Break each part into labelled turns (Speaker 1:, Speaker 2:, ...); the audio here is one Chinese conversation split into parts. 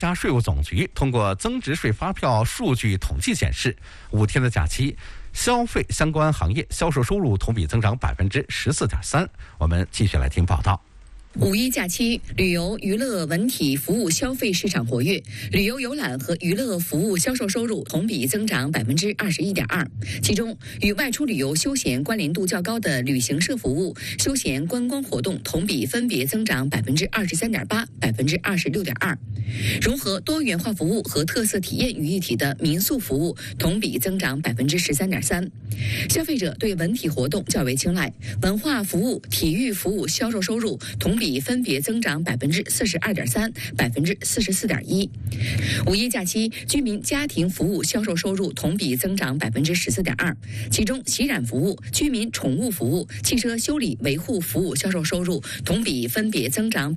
Speaker 1: 家税务总局通过增值税发票数据统计显示，5天的假期，消费相关行业销售收入同比增长14.3%。我们继续来听报道。
Speaker 2: 五一假期，旅游、娱乐、文体服务消费市场活跃，旅游游览和娱乐服务销售收入同比增长21.2%。其中，与外出旅游休闲关联度较高的旅行社服务、休闲观光活动同比分别增长23.8%、26.2%。融合多元化服务和特色体验于一体的民宿服务同比增长13.3%。消费者对文体活动较为青睐，文化服务、体育服务销售收入同比分别增长42.3%、44.1%。五一假期，居民家庭服务销售收入同比增长14.2%，其中洗染服务、居民宠物服务、汽车修理维护服务销售收入同比分别增长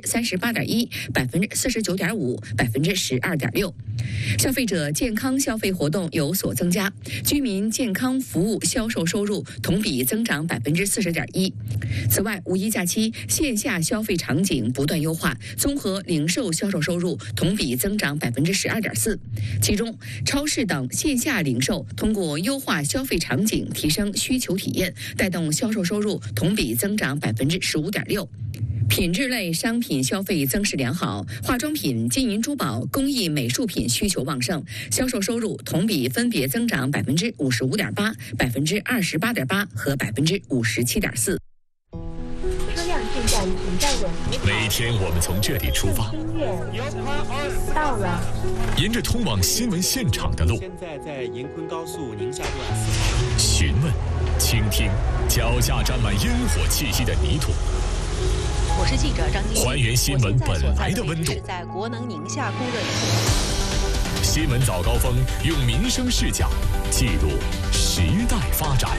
Speaker 2: 38.1%、49.5%、12.6%。消费者健康消费活动有所增加，居民健康服务销售收入同比增长40.1%。此外，五一假期线下消费场景不断优化，综合零售销售收入同比增长12.4%。其中，超市等线下零售通过优化消费场景，提升需求体验，带动销售收入同比增长15.6%。品质类商品消费增势良好，化妆品、金银珠宝、工艺美术品需求旺盛，销售收入同比分别增长55.8%、28.8%和57.4%。
Speaker 3: 每天我们从这里出发，
Speaker 4: 到了，
Speaker 3: 沿着通往新闻现场的路，
Speaker 5: 现在在银昆高速宁夏段
Speaker 3: 询问、倾听脚下沾满烟火气息的泥土。
Speaker 4: 我是记者张晶，
Speaker 3: 还原新闻本来的温度。
Speaker 4: 在国能宁夏供热区。
Speaker 3: 新闻早高峰用民生视角记录时代发展。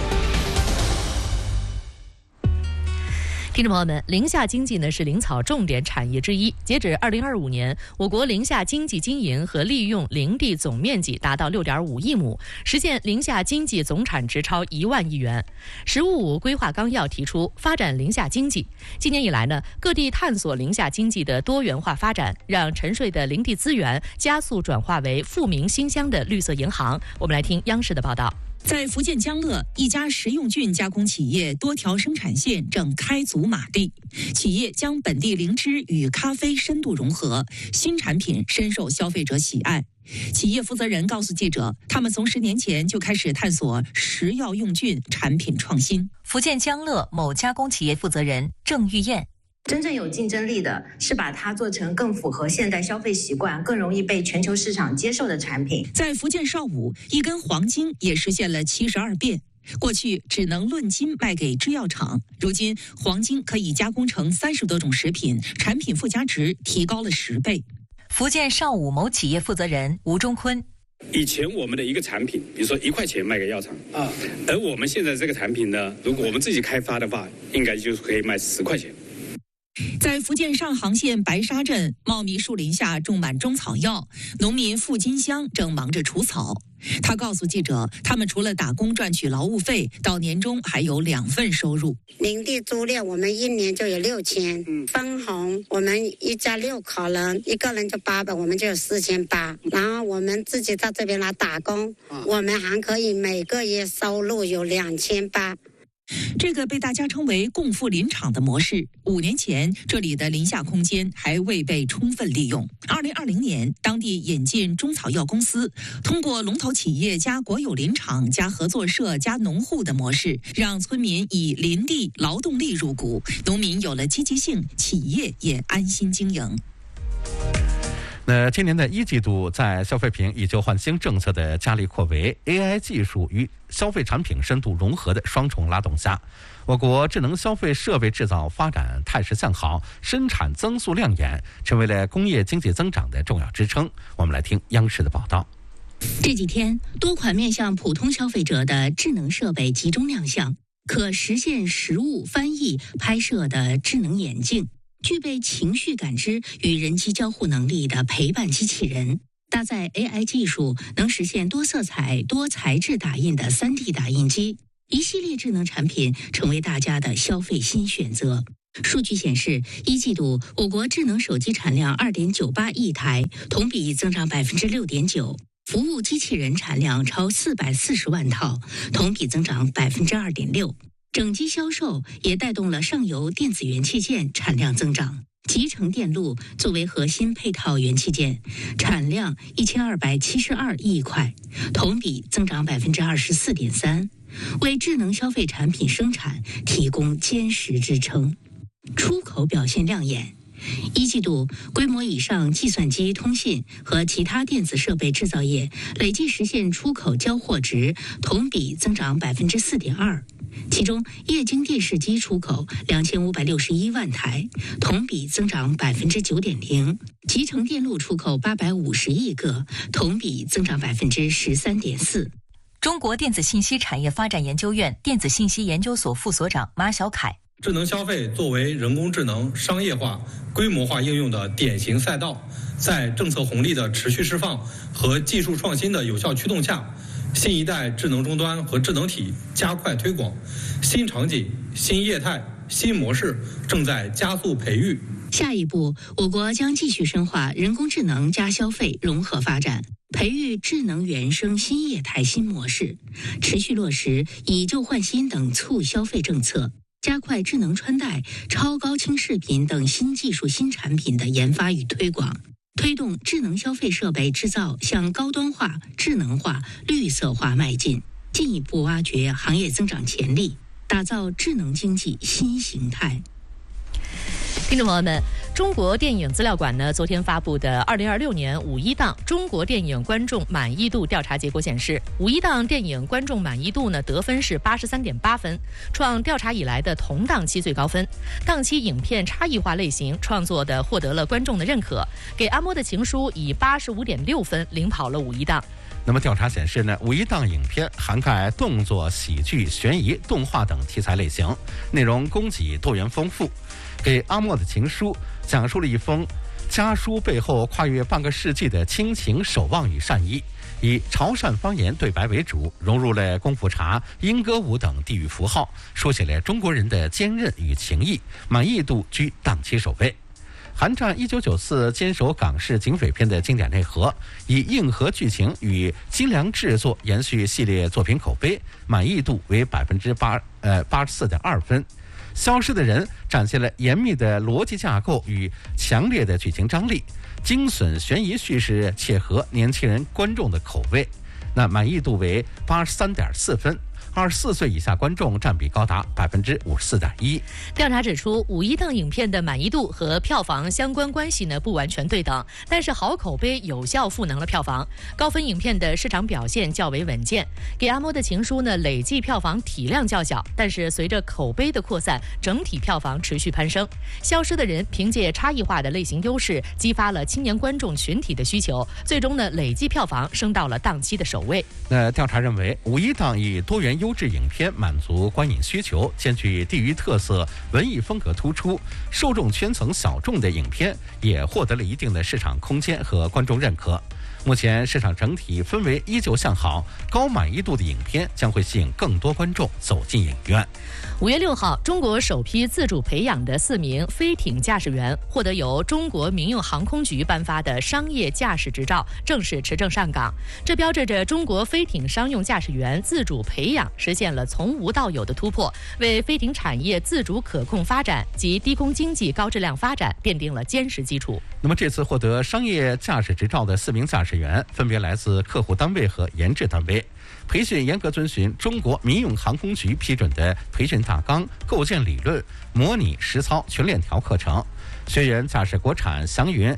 Speaker 6: 听众朋友们，宁夏经济呢是灵草重点产业之一。截止2025年，我国宁夏经济经营和利用林地总面积达到6.5亿亩，实现宁夏经济总产值超1万亿元。“十五五”规划纲要提出发展宁夏经济。今年以来呢，各地探索宁夏经济的多元化发展，让沉睡的林地资源加速转化为富民馨香的绿色银行。我们来听央视的报道。
Speaker 7: 在福建江乐，一家食用菌加工企业多条生产线正开足马力。企业将本地灵芝与咖啡深度融合，新产品深受消费者喜爱。企业负责人告诉记者，他们从10年前就开始探索食药用菌产品创新。
Speaker 8: 福建江乐某加工企业负责人郑玉燕。
Speaker 9: 真正有竞争力的是把它做成更符合现代消费习惯、更容易被全球市场接受的产品。
Speaker 7: 在福建邵武，一根黄金也实现了72变。过去只能论斤卖给制药厂，如今黄金可以加工成30多种食品，产品附加值提高了10倍。
Speaker 8: 福建邵武某企业负责人吴忠坤。
Speaker 10: 以前我们的一个产品，比如说1块钱卖给药厂而我们现在这个产品呢，如果我们自己开发的话，应该就是可以卖10块钱。
Speaker 7: 在福建上杭县白沙镇，茂密树林下种满中草药，农民付金香正忙着除草。他告诉记者，他们除了打工赚取劳务费，到年终还有2份收入。
Speaker 11: 林地租赁我们1年就有6000，分红我们一家6口人，一个人就800，我们就有4800。然后我们自己到这边来打工，我们还可以每个月收入有2800。
Speaker 7: 这个被大家称为共富林场的模式，5年前这里的林下空间还未被充分利用。2020年，当地引进中草药公司，通过龙头企业加国有林场加合作社加农户的模式，让村民以林地劳动力入股，农民有了积极性，企业也安心经营。
Speaker 1: 那今年的1季度，在消费品以旧换新政策的加力扩围、AI 技术与消费产品深度融合的双重拉动下，我国智能消费设备制造发展态势向好，生产增速亮眼，成为了工业经济增长的重要支撑。我们来听央视的报道。
Speaker 2: 这几天，多款面向普通消费者的智能设备集中亮相，可实现实物翻译、拍摄的智能眼镜。具备情绪感知与人机交互能力的陪伴机器人，搭载 AI 技术，能实现多色彩、多材质打印的3D 打印机，一系列智能产品成为大家的消费新选择。
Speaker 7: 数据显示，一季度我国智能手机产量2.98亿台，同比增长6.9%。服务机器人产量超440万套，同比增长2.6%。整机销售也带动了上游电子元器件产量增长。集成电路作为核心配套元器件，产量1272亿块，同比增长24.3%，为智能消费产品生产提供坚实支撑。出口表现亮眼。一季度，规模以上计算机、通信和其他电子设备制造业累计实现出口交货值同比增长4.2%，其中液晶电视机出口2561万台，同比增长9.0%；集成电路出口850亿个，同比增长13.4%。
Speaker 8: 中国电子信息产业发展研究院电子信息研究所副所长马小凯。
Speaker 12: 智能消费作为人工智能商业化、规模化应用的典型赛道，在政策红利的持续释放和技术创新的有效驱动下，新一代智能终端和智能体加快推广，新场景、新业态、新模式正在加速培育。
Speaker 7: 下一步，我国将继续深化人工智能加消费融合发展，培育智能原生新业态新模式，持续落实以旧换新等促消费政策，加快智能穿戴、超高清视频等新技术新产品的研发与推广，推动智能消费设备制造向高端化、智能化、绿色化迈进，进一步挖掘行业增长潜力，打造智能经济新形态。
Speaker 6: 听众朋友们，中国电影资料馆呢昨天发布的2026年五一档中国电影观众满意度调查结果显示，五一档电影观众满意度呢得分是83.8分，创调查以来的同档期最高分。档期影片差异化类型创作的获得了观众的认可，给阿嬷的情书以85.6分领跑了五一档。
Speaker 1: 那么调查显示呢，五一档影片涵盖动作、喜剧、悬疑、动画等题材类型，内容供给多元丰富。给阿嬷的情书讲述了一封家书背后跨越半个世纪的亲情、守望与善意，以潮汕方言对白为主，融入了功夫茶、莺歌舞等地域符号，书写了中国人的坚韧与情谊，满意度居档期首位。韩战1994坚守港式警匪片的经典内核，以硬核剧情与精良制作延续系列作品口碑，满意度为84.2分。消失的人展现了严密的逻辑架构与强烈的剧情张力，精笋悬疑叙事切合年轻人观众的口味，那满意度为83.4分。24岁以下观众占比高达54.1%。
Speaker 6: 调查指出，五一档影片的满意度和票房相关关系呢不完全对等，但是好口碑有效赋能了票房。高分影片的市场表现较为稳健，给阿嬷的情书呢累计票房体量较小，但是随着口碑的扩散，整体票房持续攀升。消失的人凭借差异化的类型优势，激发了青年观众群体的需求，最终呢累计票房升到了档期的首位。
Speaker 1: 调查认为，五一档以多元优质影片满足观影需求，兼具地域特色、文艺风格突出、受众圈层小众的影片，也获得了一定的市场空间和观众认可。目前市场整体氛围依旧向好，高满意度的影片将会吸引更多观众走进影院。
Speaker 6: 5月6号，中国首批自主培养的4名飞艇驾驶员获得由中国民用航空局颁发的商业驾驶执照，正式持证上岗。这标志着中国飞艇商用驾驶员自主培养实现了从无到有的突破，为飞艇产业自主可控发展及低空经济高质量发展奠定了坚实基础。
Speaker 1: 那么这次获得商业驾驶执照的4名驾驶员分别来自客户单位和研制单位，培训严格遵循中国民用航空局批准的培训大纲、构建理论、模拟实操全链条课程。学员驾驶国产祥云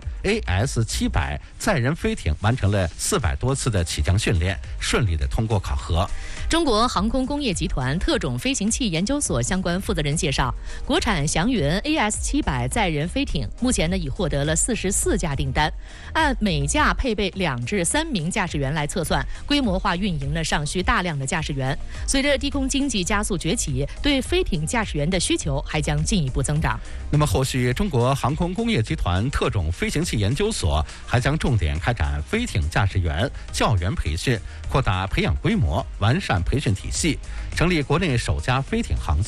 Speaker 1: AS700 载人飞艇完成了400多次的起降训练，顺利的通过考核。
Speaker 6: 中国航空工业集团特种飞行器研究所相关负责人介绍，国产祥云 AS700 载人飞艇目前呢已获得了44架订单，按每架配备2至3名驾驶员来测算，规模化运营呢尚需大量的驾驶员。随着低空经济加速崛起，对飞艇驾驶员的需求还将进一步增长。
Speaker 1: 那么后续中国航空工业集团特种飞行器研究所还将重点开展飞艇驾驶员教员培训，扩大培养规模，完善培训体系，成立国内首家飞艇航校，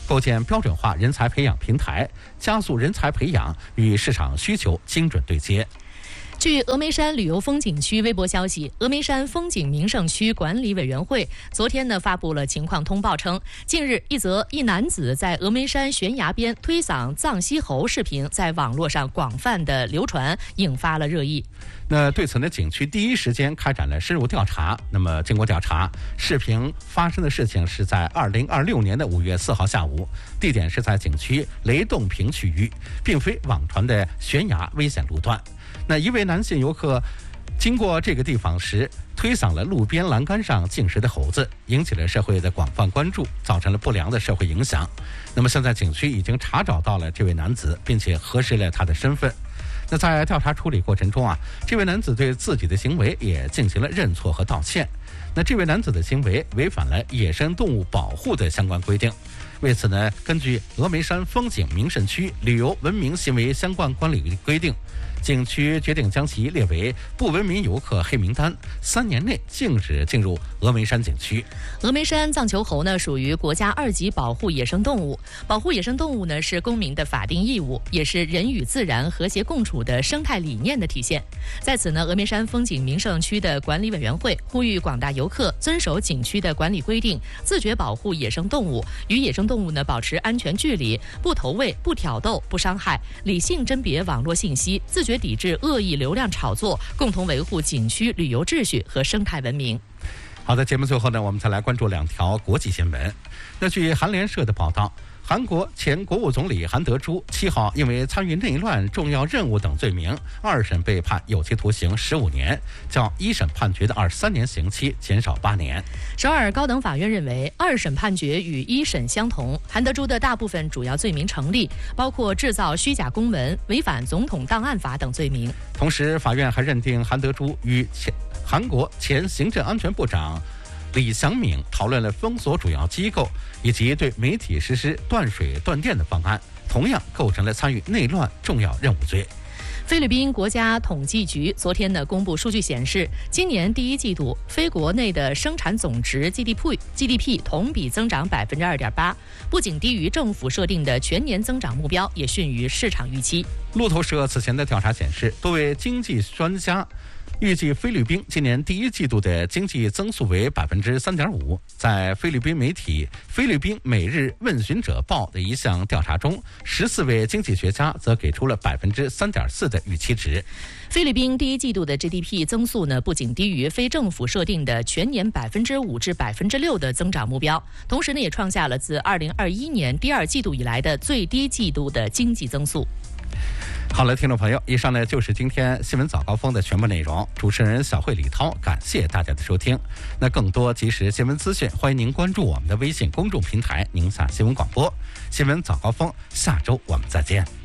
Speaker 1: 构建标准化人才培养平台，加速人才培养与市场需求精准对接。
Speaker 6: 据峨眉山旅游风景区微博消息，峨眉山风景名胜区管理委员会昨天发布了情况通报称，近日一男子在峨眉山悬崖边推搡藏獼猴视频在网络上广泛的流传，引发了热议。
Speaker 1: 那对此呢，景区第一时间开展了深入调查。那么经过调查，视频发生的事情是在2026年5月4号下午，地点是在景区雷洞坪区域，并非网传的悬崖危险路段。那一位男性游客经过这个地方时，推搡了路边栏杆上进食的猴子，引起了社会的广泛关注，造成了不良的社会影响。那么现在景区已经查找到了这位男子，并且核实了他的身份。那在调查处理过程中这位男子对自己的行为也进行了认错和道歉。那这位男子的行为违反了野生动物保护的相关规定。为此呢，根据峨眉山风景名胜区旅游文明行为相关管理规定，景区决定将其列为不文明游客黑名单，3年内禁止进入峨眉山景区。
Speaker 6: 峨眉山藏球猴属于国家2级保护野生动物。保护野生动物是公民的法定义务，也是人与自然和谐共处的生态理念的体现。在此呢，峨眉山风景名胜区的管理委员会呼吁广大游客遵守景区的管理规定，自觉保护野生动物，与野生动物保持安全距离，不投喂、不挑逗、不伤害，理性甄别网络信息，自觉抵制恶意流量炒作，共同维护景区旅游秩序和生态文明。
Speaker 1: 好的，节目最后呢，我们再来关注2条国际新闻。那据韩联社的报道，韩国前国务总理韩德洙7号因为参与内乱、重要任务等罪名，2审被判有期徒刑15年，较1审判决的23年刑期减少8年。
Speaker 6: 首尔高等法院认为，2审判决与1审相同，韩德洙的大部分主要罪名成立，包括制造虚假公文、违反总统档案法等罪名。
Speaker 1: 同时，法院还认定韩德洙与韩国前行政安全部长李祥敏讨论了封锁主要机构以及对媒体实施断水断电的方案，同样构成了参与内乱重要任务罪。
Speaker 6: 菲律宾国家统计局昨天公布数据显示，今年第1季度非国内的生产总值 GDP 同比增长 2.8%， 不仅低于政府设定的全年增长目标，也逊于市场预期。
Speaker 1: 路透社此前的调查显示，多位经济专家预计菲律宾今年第1季度的经济增速为 3.5%。在菲律宾媒体《菲律宾每日问询者报》的一项调查中，14位经济学家则给出了 3.4% 的预期值。
Speaker 6: 菲律宾第1季度的 GDP 增速不仅低于非政府设定的全年 5%至 6% 的增长目标，同时也创下了自2021年第2季度以来的最低季度的经济增速。
Speaker 1: 好了，听众朋友，以上呢就是今天新闻早高峰的全部内容。主持人小慧李涛，感谢大家的收听。那更多即时新闻资讯，欢迎您关注我们的微信公众平台宁夏新闻广播。新闻早高峰，下周我们再见。